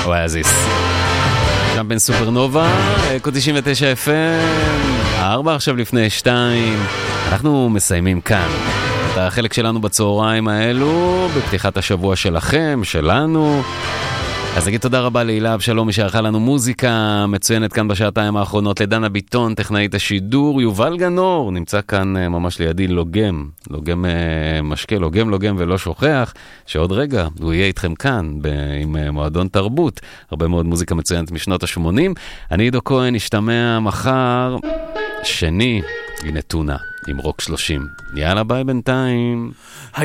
אוהזיס. שם בין סופרנובה, קוד 99 FM, 4 עכשיו לפני 2. אנחנו מסיימים כאן את החלק שלנו בצהריים האלו, בפתיחת השבוע שלכם, שלנו. אז נגיד תודה רבה להילה אבשלום, מי שערכה לנו מוזיקה מצוינת כאן בשעתיים האחרונות, לדנה ביטון, טכנאית השידור, יובל גנור, נמצא כאן ממש לידי לוגם משקה, לוגם ולא שוכח, שעוד רגע הוא יהיה איתכם כאן עם מועדון תרבות, הרבה מאוד מוזיקה מצוינת משנות ה-80. אני עידו כהן, נשתמע מחר, שני, הנה טונה, עם רוק 30. יאללה ביי בינתיים.